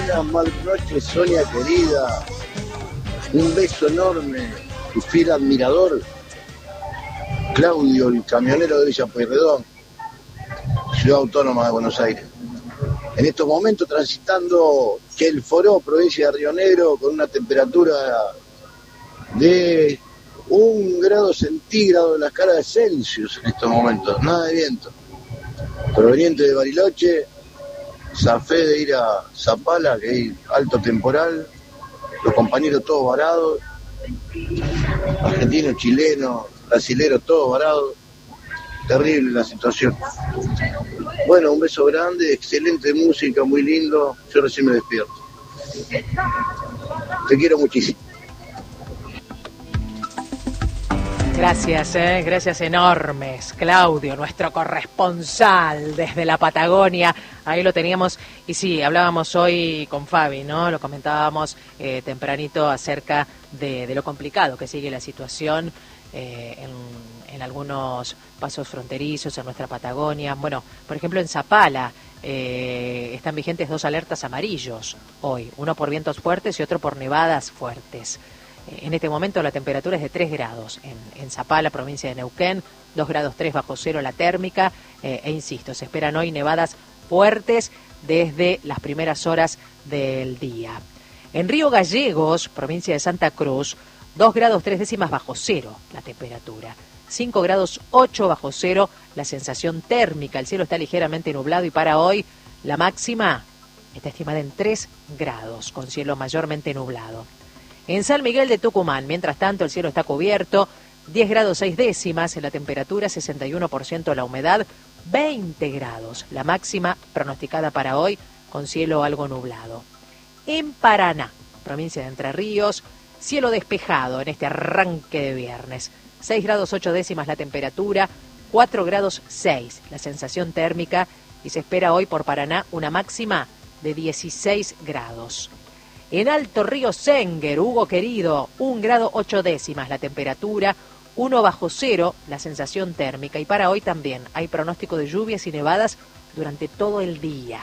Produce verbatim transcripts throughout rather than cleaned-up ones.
buenas, mal noches, Sonia querida. Un beso enorme, tu fiel admirador, Claudio, el camionero de Villa Pueyrredón, Ciudad Autónoma de Buenos Aires. En estos momentos transitando el Foró, provincia de Río Negro, con una temperatura de un grado centígrado en la escala de Celsius en estos momentos, nada de viento. Proveniente de Bariloche, zafé de ir a Zapala, que hay alto temporal, los compañeros todos varados, argentinos, chilenos, brasileros, todos varados. Terrible la situación. Bueno, un beso grande, excelente música, muy lindo. Yo recién me despierto. Te quiero muchísimo. Gracias, eh, gracias enormes, Claudio, nuestro corresponsal desde la Patagonia. Ahí lo teníamos, y sí, hablábamos hoy con Fabi, ¿no? Lo comentábamos eh, tempranito acerca de, de lo complicado que sigue la situación eh, en, en algunos pasos fronterizos en nuestra Patagonia. Bueno, por ejemplo, en Zapala eh, están vigentes dos alertas amarillos hoy, uno por vientos fuertes y otro por nevadas fuertes. En este momento la temperatura es de tres grados en, en Zapala, provincia de Neuquén, dos grados tres bajo cero la térmica, eh, e insisto, se esperan hoy nevadas fuertes desde las primeras horas del día. En Río Gallegos, provincia de Santa Cruz, dos grados tres décimas bajo cero la temperatura, cinco grados ocho bajo cero la sensación térmica, el cielo está ligeramente nublado y para hoy la máxima está estimada en tres grados, con cielo mayormente nublado. En San Miguel de Tucumán, mientras tanto, el cielo está cubierto, diez grados seis décimas la temperatura, sesenta y uno por ciento la humedad, veinte grados, la máxima pronosticada para hoy, con cielo algo nublado. En Paraná, provincia de Entre Ríos, cielo despejado en este arranque de viernes, seis grados ocho décimas la temperatura, cuatro grados seis la sensación térmica, y se espera hoy por Paraná una máxima de dieciséis grados. En Alto Río Senguer, Hugo querido, un grado ocho décimas la temperatura, uno bajo cero la sensación térmica, y para hoy también hay pronóstico de lluvias y nevadas durante todo el día.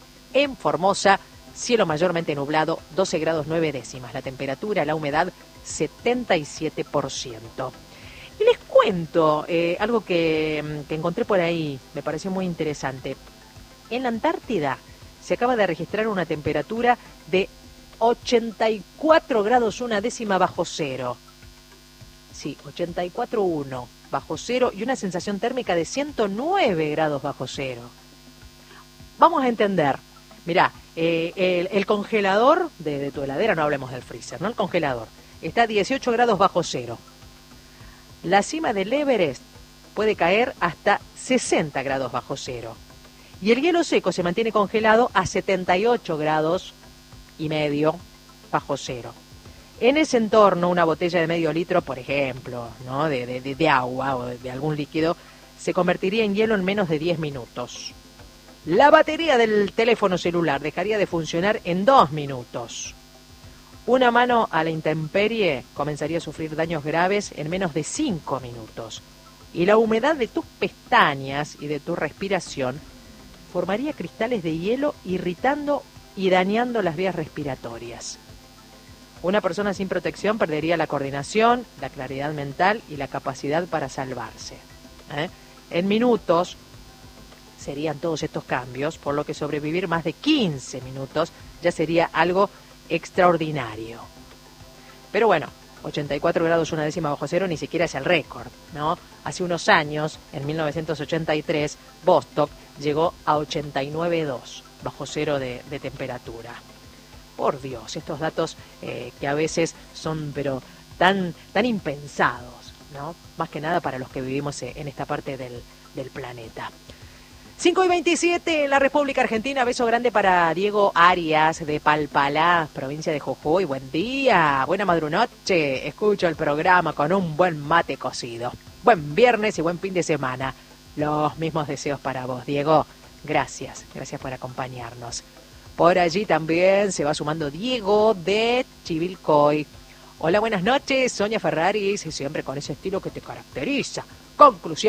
En Formosa, cielo mayormente nublado, doce grados nueve décimas la temperatura, la humedad setenta y siete por ciento. Y les cuento eh, algo que, que encontré por ahí, me pareció muy interesante. En la Antártida se acaba de registrar una temperatura de ochenta y cuatro grados una décima bajo cero. Sí, ochenta y cuatro coma uno bajo cero y una sensación térmica de ciento nueve grados bajo cero. Vamos a entender. Mirá, eh, el, el congelador de, de tu heladera, no hablemos del freezer, ¿no? El congelador está a dieciocho grados bajo cero. La cima del Everest puede caer hasta sesenta grados bajo cero. Y el hielo seco se mantiene congelado a setenta y ocho grados y medio bajo cero. En ese entorno, una botella de medio litro, por ejemplo, ¿no? de, de, de agua o de, de algún líquido, se convertiría en hielo en menos de diez minutos. La batería del teléfono celular dejaría de funcionar en dos minutos. Una mano a la intemperie comenzaría a sufrir daños graves en menos de cinco minutos. Y la humedad de tus pestañas y de tu respiración formaría cristales de hielo irritando y dañando las vías respiratorias. Una persona sin protección perdería la coordinación, la claridad mental y la capacidad para salvarse. ¿Eh? En minutos serían todos estos cambios, por lo que sobrevivir más de quince minutos ya sería algo extraordinario. Pero bueno, ochenta y cuatro grados una décima bajo cero ni siquiera es el récord, ¿no? Hace unos años, en mil novecientos ochenta y tres, Vostok llegó a ochenta y nueve coma dos bajo cero de, de temperatura. Por Dios, estos datos eh, que a veces son pero tan, tan impensados, ¿no? Más que nada para los que vivimos en esta parte del, del planeta. cinco y veintisiete en la República Argentina. Beso grande para Diego Arias de Palpalá, provincia de Jujuy. Buen día, buena madrunoche. Escucho el programa con un buen mate cocido. Buen viernes y buen fin de semana. Los mismos deseos para vos, Diego. Gracias, gracias por acompañarnos. Por allí también se va sumando Diego de Chivilcoy. Hola, buenas noches, Sonia Ferraris, siempre con ese estilo que te caracteriza. Conclusión,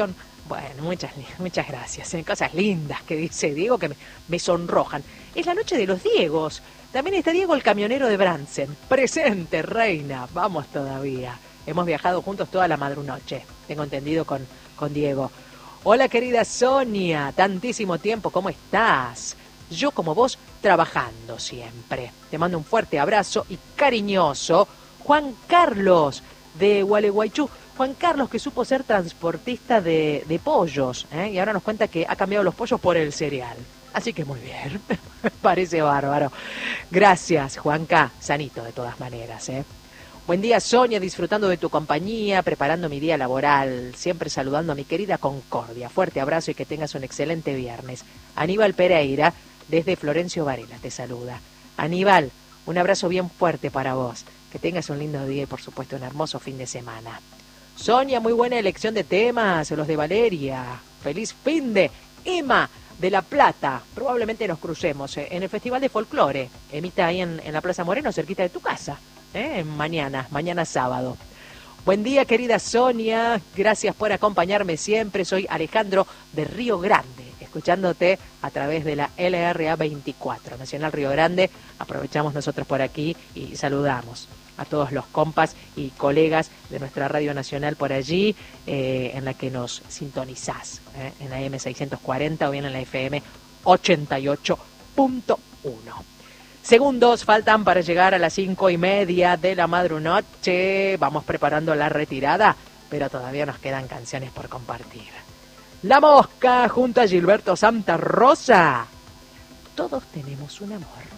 Bueno, muchas, muchas gracias. ¿eh? Cosas lindas que dice Diego que me, me sonrojan. Es la noche de los Diegos. También está Diego el camionero de Bransen. Presente, reina. Vamos todavía. Hemos viajado juntos toda la madrunoche. Tengo entendido con, con Diego. Hola, querida Sonia. Tantísimo tiempo. ¿Cómo estás? Yo, como vos, trabajando siempre. Te mando un fuerte abrazo y cariñoso. Juan Carlos, de Gualeguaychú. Juan Carlos, que supo ser transportista de, de pollos, ¿eh? Y ahora nos cuenta que ha cambiado los pollos por el cereal. Así que muy bien, me parece bárbaro. Gracias, Juanca, sanito de todas maneras. ¿eh? Buen día, Sonia, disfrutando de tu compañía, preparando mi día laboral, siempre saludando a mi querida Concordia. Fuerte abrazo y que tengas un excelente viernes. Aníbal Pereira, desde Florencio Varela, te saluda. Aníbal, un abrazo bien fuerte para vos. Que tengas un lindo día y, por supuesto, un hermoso fin de semana. Sonia, muy buena elección de temas, los de Valeria. Feliz fin de Emma de La Plata. Probablemente nos crucemos eh, en el Festival de Folclore. Emita ahí en, en la Plaza Moreno, cerquita de tu casa. Eh, mañana, mañana sábado. Buen día, querida Sonia. Gracias por acompañarme siempre. Soy Alejandro de Río Grande, escuchándote a través de la L R A veinticuatro, Nacional Río Grande. Aprovechamos nosotros por aquí y saludamos a todos los compas y colegas de nuestra Radio Nacional por allí, eh, en la que nos sintonizás, eh, en la M seiscientos cuarenta o bien en la F M ochenta y ocho punto uno. Segundos faltan para llegar a las cinco y media de la madrunoche. Vamos preparando la retirada, pero todavía nos quedan canciones por compartir. La Mosca junto a Gilberto Santa Rosa. Todos tenemos un amor.